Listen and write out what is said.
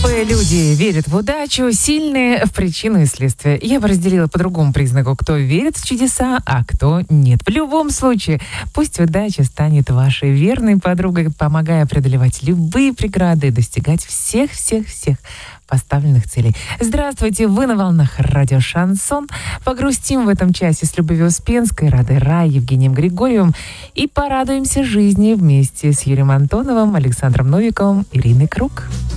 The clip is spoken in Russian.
Слабые люди верят в удачу, сильные — в причину и следствие. Я бы разделила по другому признаку, кто верит в чудеса, а кто нет. В любом случае, пусть удача станет вашей верной подругой, помогая преодолевать любые преграды и достигать всех-всех-всех поставленных целей. Здравствуйте, вы на волнах радио «Шансон». Погрустим в этом часе с Любовью Успенской, Радой Рай, Евгением Григорьевым и порадуемся жизни вместе с Юрием Антоновым, Александром Новиковым, Ириной Круг.